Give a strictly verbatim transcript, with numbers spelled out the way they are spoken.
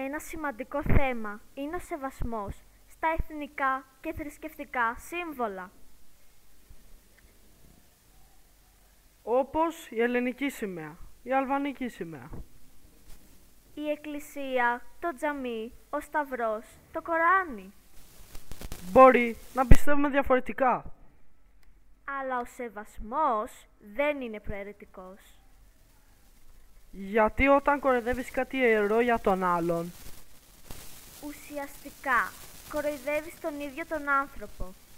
Ένα σημαντικό θέμα είναι ο σεβασμός στα εθνικά και θρησκευτικά σύμβολα. Όπως η ελληνική σημαία, η αλβανική σημαία. Η εκκλησία, το τζαμί, ο σταυρός, το Κοράνι. Μπορεί να πιστεύουμε διαφορετικά. Αλλά ο σεβασμός δεν είναι προαιρετικός. Γιατί όταν κοροϊδεύεις κάτι ιερό για τον άλλον, Ουσιαστικά κοροϊδεύεις τον ίδιο τον άνθρωπο.